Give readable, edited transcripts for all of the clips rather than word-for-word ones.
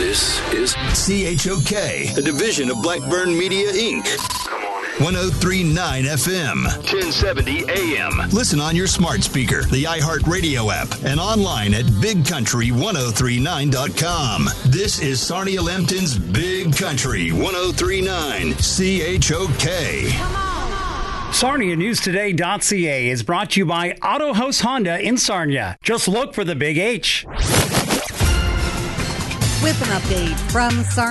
This is CHOK, a division of Blackburn Media, Inc. 103.9 FM, 1070 AM. Listen on your smart speaker, the iHeartRadio app, and online at bigcountry1039.com. This is Sarnia Lambton's Big Country 103.9 CHOK. SarniaNewsToday.ca is brought to you by Auto House Honda in Sarnia. Just look for the Big H. With an update from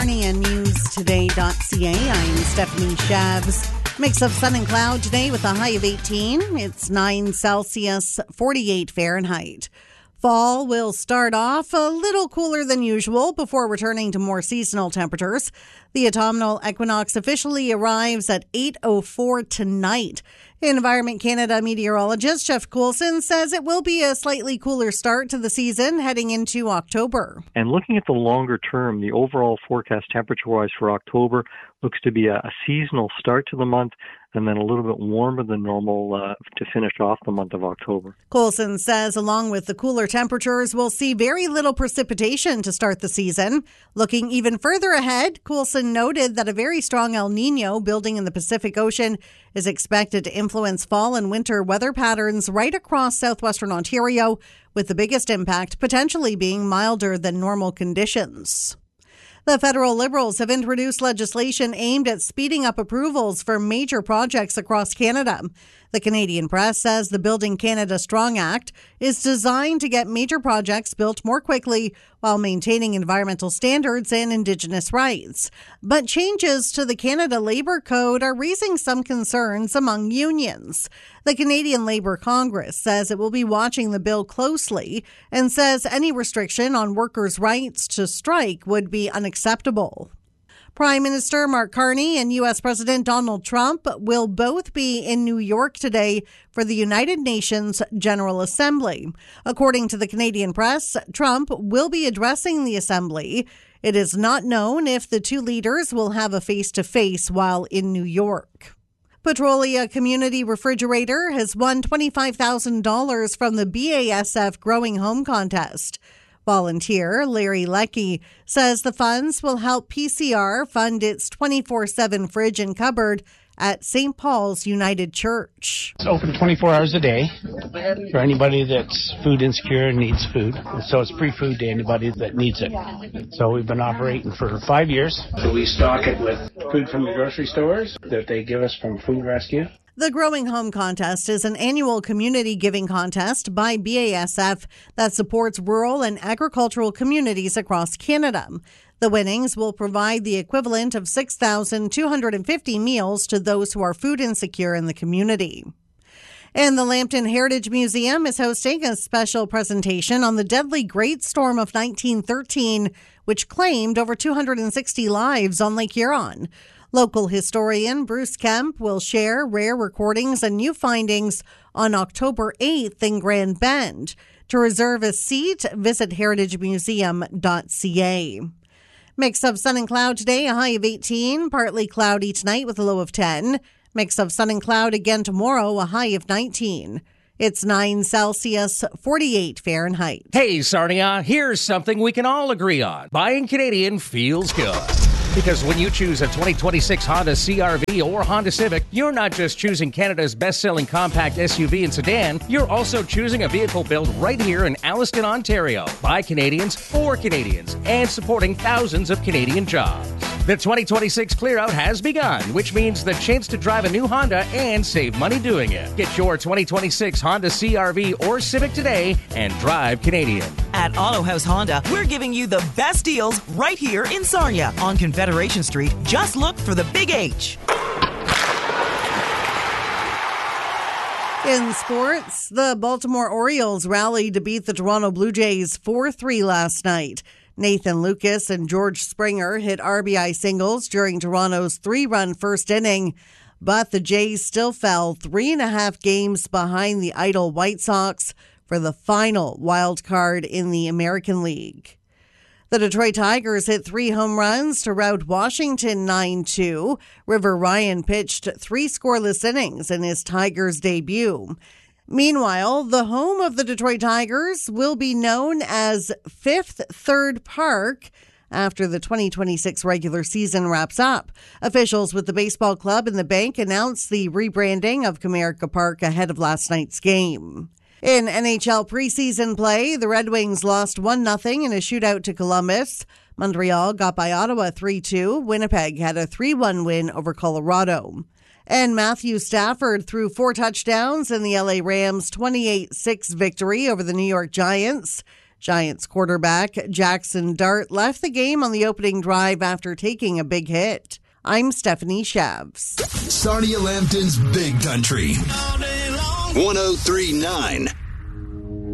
SarniaNewsToday.ca, I'm Stephanie Shabs. Mix of sun and cloud today with a high of 18. It's 9 Celsius, 48 Fahrenheit. Fall will start off a little cooler than usual before returning to more seasonal temperatures. The autumnal equinox officially arrives at 8:04 tonight. Environment Canada meteorologist Jeff Coulson says it will be a slightly cooler start to the season heading into October. And looking at the longer term, the overall forecast temperature-wise for October looks to be a seasonal start to the month and then a little bit warmer than normal to finish off the month of October. Coulson says along with the cooler temperatures, we'll see very little precipitation to start the season. Looking even further ahead, Coulson noted that a very strong El Nino building in the Pacific Ocean is expected to influence fall and winter weather patterns right across southwestern Ontario, with the biggest impact potentially being milder than normal conditions. The federal Liberals have introduced legislation aimed at speeding up approvals for major projects across Canada. The Canadian Press says the Building Canada Strong Act is designed to get major projects built more quickly while maintaining environmental standards and Indigenous rights. But changes to the Canada Labour Code are raising some concerns among unions. The Canadian Labour Congress says it will be watching the bill closely and says any restriction on workers' rights to strike would be unacceptable. Prime Minister Mark Carney and U.S. President Donald Trump will both be in New York today for the United Nations General Assembly. According to the Canadian Press, Trump will be addressing the assembly. It is not known if the two leaders will have a face-to-face while in New York. Petrolia Community Refrigerator has won $25,000 from the BASF Growing Home Contest. Volunteer Larry Leckie says the funds will help PCR fund its 24/7 fridge and cupboard at St. Paul's United Church. It's open 24 hours a day for anybody that's food insecure and needs food. So it's free food to anybody that needs it. So we've been operating for 5 years. So we stock it with food from the grocery stores that they give us from Food Rescue. The Growing Home Contest is an annual community giving contest by BASF that supports rural and agricultural communities across Canada. The winnings will provide the equivalent of 6,250 meals to those who are food insecure in the community. And the Lambton Heritage Museum is hosting a special presentation on the deadly Great Storm of 1913, which claimed over 260 lives on Lake Huron. Local historian Bruce Kemp will share rare recordings and new findings on October 8th in Grand Bend. To reserve a seat, visit heritagemuseum.ca. Mix of sun and cloud today, a high of 18. Partly cloudy tonight with a low of 10. Mix of sun and cloud again tomorrow, a high of 19. It's 9 Celsius, 48 Fahrenheit. Hey, Sarnia, here's something we can all agree on. Buying Canadian feels good. Because when you choose a 2026 Honda CR-V or Honda Civic, you're not just choosing Canada's best-selling compact SUV and sedan, you're also choosing a vehicle built right here in Alliston, Ontario, by Canadians, for Canadians, and supporting thousands of Canadian jobs. The 2026 clear-out has begun, which means the chance to drive a new Honda and save money doing it. Get your 2026 Honda CR-V or Civic today and drive Canadian. At Auto House Honda, we're giving you the best deals right here in Sarnia on Confederation Street. Just look for the Big H. In sports, the Baltimore Orioles rallied to beat the Toronto Blue Jays 4-3 last night. Nathan Lucas and George Springer hit RBI singles during Toronto's 3-run first inning, but the Jays still fell 3.5 games behind the idle White Sox for the final wild card in the American League. The Detroit Tigers hit 3 home runs to rout Washington 9-2. River Ryan pitched 3 scoreless innings in his Tigers debut. Meanwhile, the home of the Detroit Tigers will be known as Fifth Third Park after the 2026 regular season wraps up. Officials with the baseball club and the bank announced the rebranding of Comerica Park ahead of last night's game. In NHL preseason play, the Red Wings lost 1-0 in a shootout to Columbus. Montreal got by Ottawa 3-2. Winnipeg had a 3-1 win over Colorado. And Matthew Stafford threw 4 touchdowns in the LA Rams' 28-6 victory over the New York Giants. Giants quarterback Jackson Dart left the game on the opening drive after taking a big hit. I'm Stephanie Shabs. Sarnia Lambton's Big Country. 103.9